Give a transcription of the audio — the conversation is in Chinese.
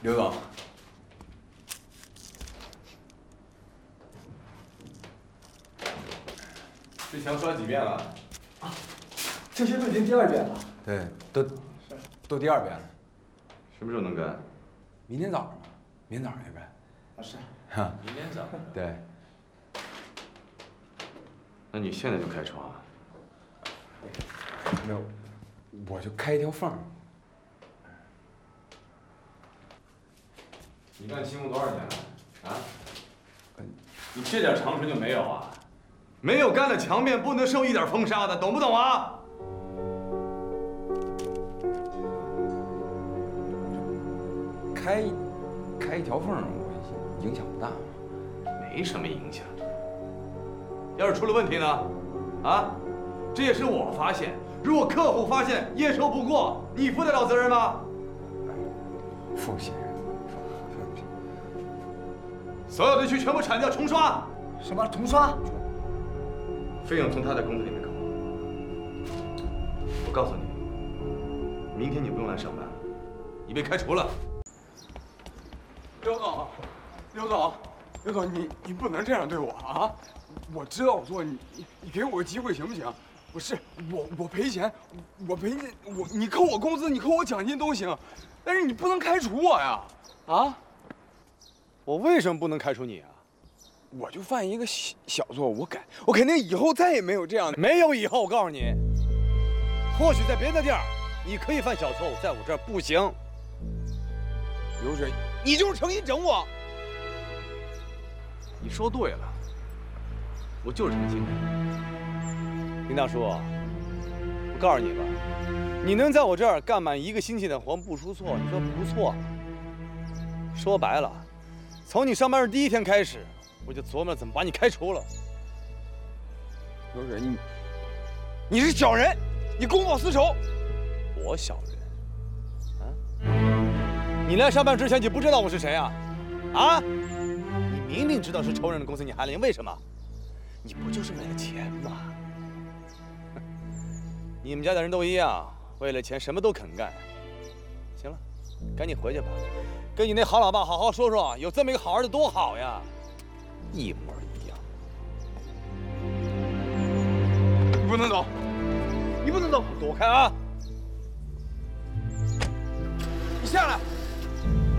刘总， 之前说了几遍了？ 啊，这些都已经第2遍了。 对，都第2遍了。 什么时候能干？ 明天早上吧，明天早上就干。 啊是。 哈， 明天早上。 对。 那你现在就开窗啊？ 没有，我就开一条缝。 你干积木多少年了？啊？你这点常识就没有啊？没有干的墙面不能受一点风沙的，懂不懂啊？ 开一条缝，我影响不大。 没什么影响。要是出了问题呢？啊？这也是我发现。如果客户发现验收不过，你负得了责任吗？ 负先生。 所有的区全部铲掉重刷。 什么重刷？ 费用从他的工资里面扣。我告诉你，明天你不用来上班了，你被开除了。 刘总，刘总，你不能这样对我啊！我知道我错，你给我个机会行不行？不是我赔钱，你扣我工资，你扣我奖金都行，但是你不能开除我呀！啊？ 我为什么不能开除你啊？ 我就犯一个小错，我肯定以后再也没有这样的。 没有以后，我告诉你，或许在别的地儿你可以犯小错误，在我这儿不行。 刘水，你就是诚心整我。 你说对了，我就是诚心的。 林大叔，我告诉你吧，你能在我这儿干满1个星期的活不出错，你说不错。说白了，从你上班的第1天开始，我就琢磨着怎么把你开除了。 刘水，你是小人，你公报私仇。 我小人？啊？你来上班之前就不知道我是谁啊？啊？你明明知道是仇人的公司，你还领，为什么？你不就是为了钱吗？你们家的人都一样，为了钱什么都肯干。行了，赶紧回去吧，跟你那好老爸好好说说，有这么一个好儿子多好呀，一模一样。 你不能走，你不能走， 躲开啊！ 你下来。